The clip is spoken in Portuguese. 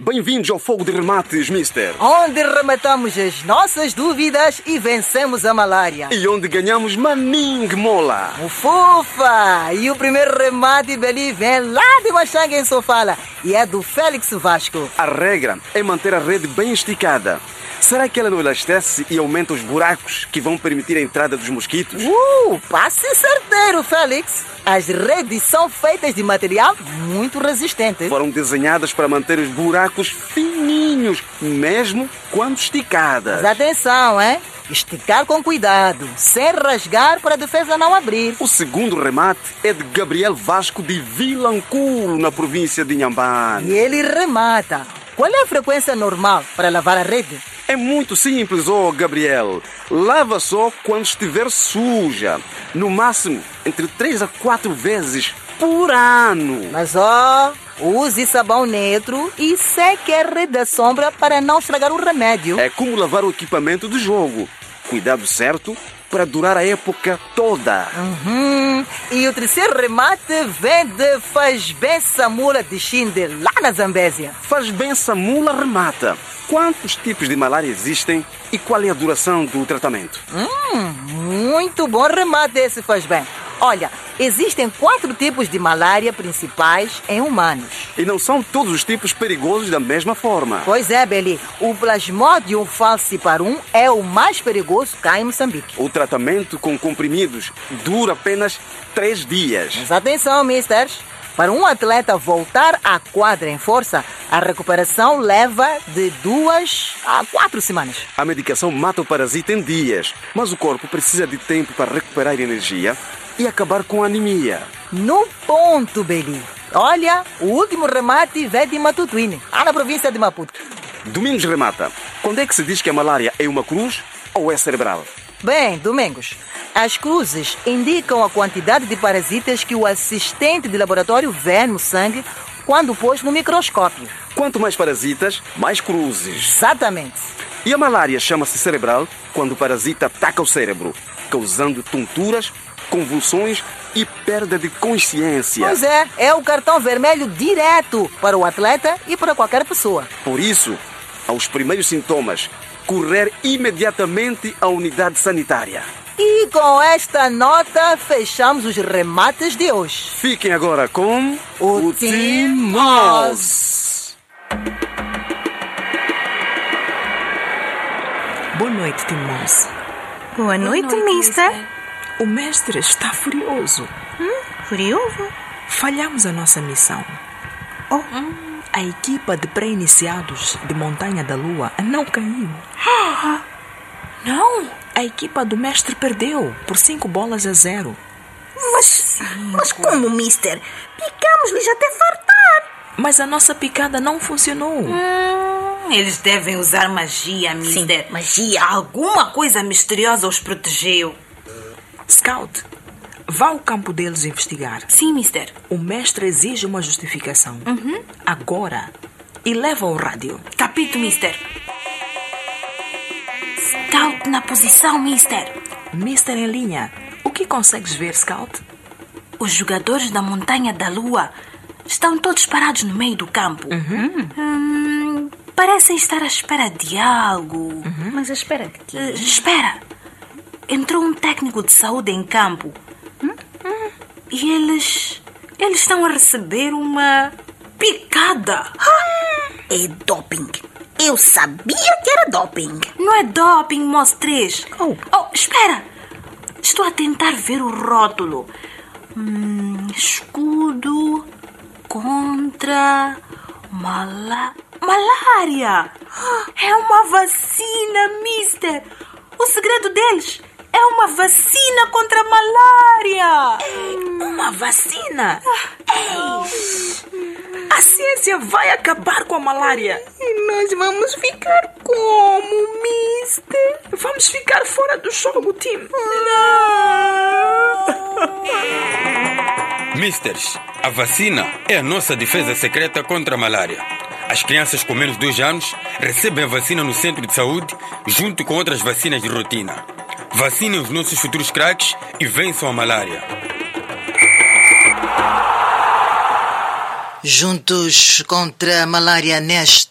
Bem-vindos ao Fogo de Remates, Mister. Onde rematamos as nossas dúvidas e vencemos a malária. E onde ganhamos maningue mola. Ufufa! E o primeiro remate, Beli, vem lá de Machangue, em Sofala. E é do Félix Vasco. A regra é manter a rede bem esticada. Será que ela não elastece e aumenta os buracos que vão permitir a entrada dos mosquitos? Passe certeiro, Félix. As redes são feitas de material muito resistente. Foram desenhadas para manter os buracos fininhos, mesmo quando esticadas. Mas atenção, hein? Esticar com cuidado, sem rasgar para a defesa não abrir. O segundo remate é de Gabriel Vasco de Vilanculo, na província de Inhambane. E ele remata. Qual é a frequência normal para lavar a rede? É muito simples, Gabriel. Lava só quando estiver suja. No máximo, entre 3 a 4 vezes por ano. Mas use sabão neutro e seque a rede da sombra para não estragar o remédio. É como lavar o equipamento do jogo. Cuidado certo para durar a época toda. E o terceiro remate vem de Faz Bem Samula de Xinde, lá na Zambésia. Faz Bem Samula remata. Quantos tipos de malária existem e qual é a duração do tratamento? Muito bom remate esse Faz Bem. Olha, existem 4 tipos de malária principais em humanos. E não são todos os tipos perigosos da mesma forma. Pois é, Beli. O Plasmodium falciparum é o mais perigoso cá em Moçambique. O tratamento com comprimidos dura apenas 3 dias. Mas atenção, misters. Para um atleta voltar à quadra em força, a recuperação leva de 2 a 4 semanas. A medicação mata o parasita em dias, mas o corpo precisa de tempo para recuperar energia e acabar com a anemia. No ponto, Beli. Olha, o último remate vem de Matutuine, lá na província de Maputo. Domingos remata. Quando é que se diz que a malária é uma cruz ou é cerebral? Bem, Domingos, as cruzes indicam a quantidade de parasitas que o assistente de laboratório vê no sangue quando pôs no microscópio. Quanto mais parasitas, mais cruzes. Exatamente. E a malária chama-se cerebral quando o parasita ataca o cérebro, causando tonturas, convulsões e perda de consciência. Pois é o cartão vermelho direto para o atleta e para qualquer pessoa. Por isso, aos primeiros sintomas, correr imediatamente à unidade sanitária. E com esta nota, fechamos os remates de hoje. Fiquem agora com o Team Moz. Boa noite, Team Moz. Boa noite, mister. O mestre está furioso. Furioso? Falhamos a nossa missão. A equipa de pré-iniciados de Montanha da Lua não caiu. Não? A equipa do mestre perdeu por 5-0. Mas como, mister? Picamos-lhes até fartar. Mas a nossa picada não funcionou. Eles devem usar magia, mister. Sim, magia. Alguma coisa misteriosa os protegeu. Scout, vá ao campo deles investigar. Sim, mister. O mestre exige uma justificação. Agora. E leva ao rádio. Capito, mister. Scout na posição, mister. Mister em linha. O que consegues ver, Scout? Os jogadores da Montanha da Lua estão todos parados no meio do campo. Parecem estar à espera de algo. Mas espera que... Espera. Entrou um técnico de saúde em campo. E eles estão a receber uma picada. É doping. Eu sabia que era doping. Não é doping, Moz 3. Espera. Estou a tentar ver o rótulo. Escudo contra malária. É uma vacina, mister. O segredo deles é uma vacina contra a malária. Uma vacina? A ciência vai acabar com a malária. E nós vamos ficar como, mister? Vamos ficar fora do jogo, time. Misters, a vacina é a nossa defesa secreta contra a malária. As crianças com menos de 2 anos recebem a vacina no centro de saúde junto com outras vacinas de rotina. Vacinem os nossos futuros craques e vençam a malária. Juntos contra a malária nesta